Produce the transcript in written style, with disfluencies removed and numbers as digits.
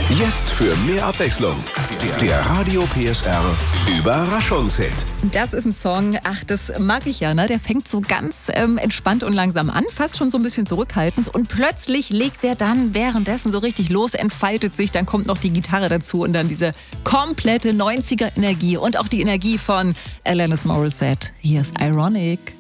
Jetzt für mehr Abwechslung. Der Radio PSR Überraschungshit. Das ist ein Song, das mag ich ja, ne? Der fängt so ganz entspannt und langsam an, fast schon so ein bisschen zurückhaltend und plötzlich legt der dann währenddessen so richtig los, entfaltet sich, dann kommt noch die Gitarre dazu und dann diese komplette 90er Energie und auch die Energie von Alanis Morissette. Hier ist Ironic.